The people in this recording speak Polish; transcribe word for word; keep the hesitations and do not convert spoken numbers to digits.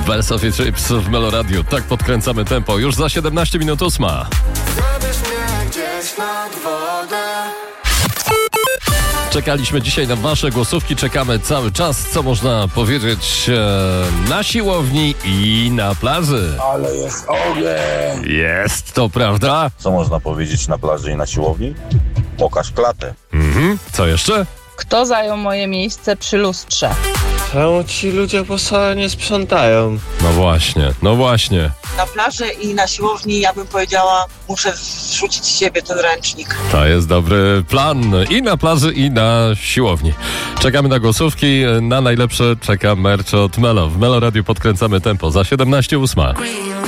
Bells of Chips w Meloradiu. Tak podkręcamy tempo. Już za siedemnaście minut ósma. Zabierz mnie gdzieś nad wodę. Czekaliśmy dzisiaj na wasze głosówki, czekamy cały czas, co można powiedzieć e, na siłowni i na plaży. Ale jest ogień! Jest, to prawda? Co można powiedzieć na plaży i na siłowni? Pokaż klatę. Mhm, co jeszcze? Kto zajął moje miejsce przy lustrze? Czemu ci ludzie po sobie nie sprzątają? No właśnie, no właśnie. Na plaży i na siłowni, ja bym powiedziała, muszę wrzucić z siebie ten ręcznik. To jest dobry plan i na plaży, i na siłowni. Czekamy na głosówki, na najlepsze czeka merch od Melo. W Melo Radiu podkręcamy tempo za siedemnaście ósma.